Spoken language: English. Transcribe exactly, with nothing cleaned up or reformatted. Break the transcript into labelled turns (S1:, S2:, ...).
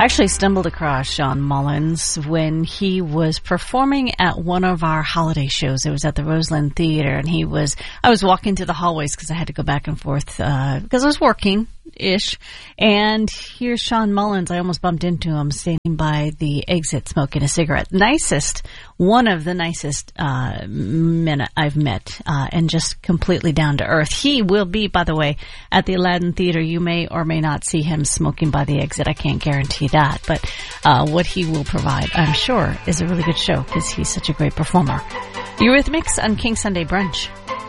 S1: I actually stumbled across Sean Mullins when he was performing at one of our holiday shows. It was at the Roseland Theater, and he was, I was walking through the hallways because I had to go back and forth, uh, because I was working-ish, and here's Sean Mullins. I almost bumped into him standing by the exit smoking a cigarette. Nicest, one of the nicest, uh, men I've met, uh, and just completely down to earth. He will be, by the way, at the Aladdin Theater. You may or may not see him smoking by the exit. I can't guarantee that, but uh, what he will provide, I'm sure, is a really good show because he's such a great performer. Eurythmics on King Sunday Brunch.